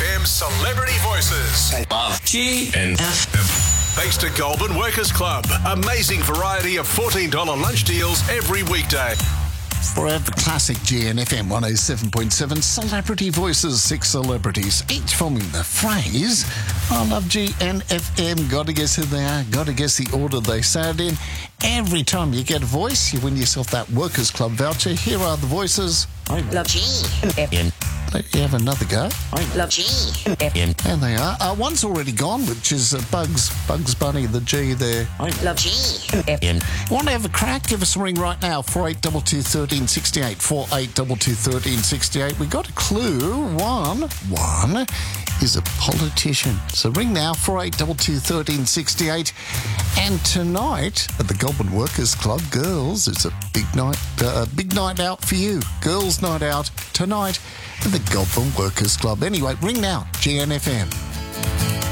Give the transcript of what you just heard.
GNFM Celebrity Voices. Love GNFM. Thanks to Goulburn Workers Club. Amazing variety of $14 lunch deals every weekday. Forever Classic GNFM 107.7 Celebrity Voices, 6 celebrities, each forming the phrase, I love GNFM. Got to guess who they are, got to guess the order they say it in. Every time you get a voice, you win yourself that Workers Club voucher. Here are the voices. I love GNFM. Let you have another go. I love GNFM. And they are. One's already gone, which is Bugs Bunny, the G there. I love GNFM. Want to have a crack? Give us a ring right now, 4822 1368, 4822 1368. We got a clue. One is a politician. So ring now, 4822 1368. And tonight at the Goulburn Workers Club, girls, it's a big night out for you. Girls' night out tonight at the Goulburn Workers Club. Anyway, ring now, GNFM.